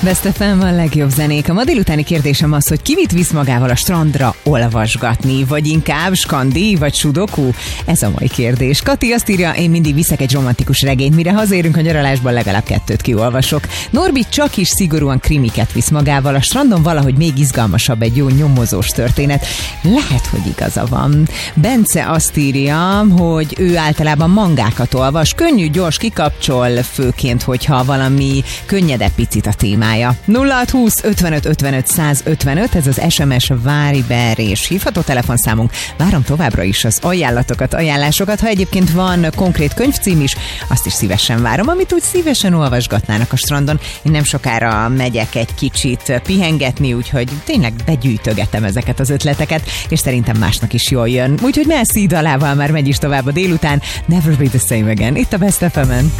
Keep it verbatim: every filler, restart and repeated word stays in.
Best ef em a legjobb zenék. A ma délutáni kérdésem az, hogy ki mit visz magával a strandra olvasgatni, vagy inkább skandi, vagy sudoku? Ez a mai kérdés. Kati azt írja, én mindig viszek egy romantikus regényt, mire hazérünk a nyaralásban legalább kettőt kiolvasok. Norbi csak is szigorúan krimiket visz magával, a strandon valahogy még izgalmasabb egy jó nyomozós történet. Lehet, hogy igaza van. Bence azt írja, hogy ő általában mangákat olvas, könnyű, gyors, kikapcsol, főként, hogyha valami könnyedebb picit a témája. nulla hat húsz ötvenöt ötvenöt száz ötvenöt, ez az es em es, Viber és hívható telefonszámunk. Várom továbbra is az ajánlatokat, ajánlásokat. Ha egyébként van konkrét könyvcím is, azt is szívesen várom, amit úgy szívesen olvasgatnának a strandon. Én nem sokára megyek egy kicsit pihengetni, úgyhogy tényleg begyűjtögetem ezeket az ötleteket, és szerintem másnak is jól jön. Úgyhogy Mel C dalával már megy is tovább a délután. Never be the same again. Itt a Best ef emen.